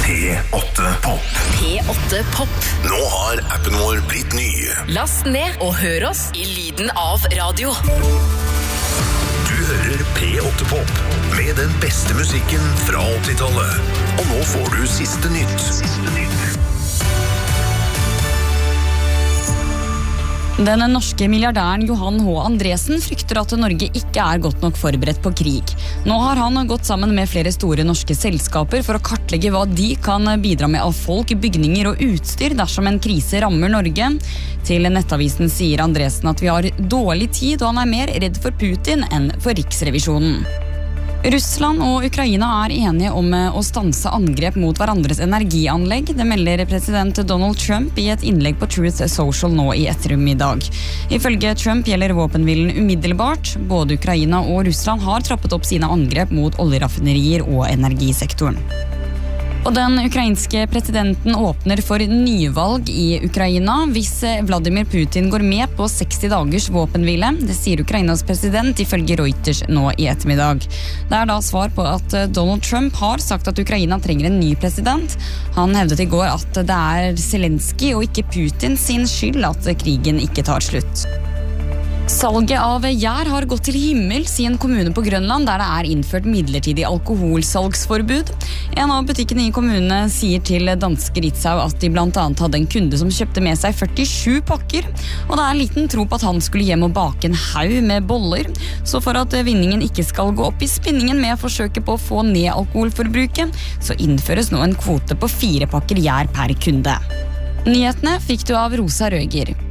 P8 Pop. P8 Pop. Nå har appen vår blitt ny. Last ned og hør oss i lyden av radio. Du hører P8 Pop med den beste musikken fra 80-tallet. Og nå får du siste nytt. Den norske milliardæren Johan H. Andresen frykter at Norge ikke er godt nok forberedt på krig. Nå har han gått sammen med flere store norske selskaper for å kartlegge hva de kan bidra med av folk, bygninger og utstyr dersom en krise rammer Norge. Til Nettavisen sier Andresen at vi har dårlig tid, og han er mer redd for Putin enn for Riksrevisjonen. Russland og Ukraina er enige om å stanse angrep mot hverandres energianlegg. Det melder president Donald Trump i et innlegg på Truth Social nå i ettermiddag. Ifølge Trump gjelder våpenhvilen umiddelbart. Både Ukraina og Russland har trappet opp sine angrep mot oljeraffinerier og energisektoren. Og den ukrainske presidenten åpner for nyvalg i Ukraina hvis Vladimir Putin går med på 60 dagers våpenhvile. Det sier Ukrainas president ifølge Reuters nå i ettermiddag. Det er da svar på at Donald Trump har sagt at Ukraina trenger en ny president. Han hevdet i går at det er Zelensky og ikke Putin sin skyld at krigen ikke tar slutt. Salget av gjær har gått til himmels i en kommune på Grønland der det er innført midlertidig alkoholsalgsforbud. En av butikkene i kommunen sier til danske Ritzau at de blant annet hadde en kunde som kjøpte med seg 47 pakker, og det er liten tro på at han skulle hjem og bake en haug med boller. Så for at vinningen ikke skal gå opp i spinningen med forsøket på å få ned alkoholforbruket, så innføres nå en kvote på 4 pakker gjær per kunde. Nyhetene fikk du av Rosa Røger.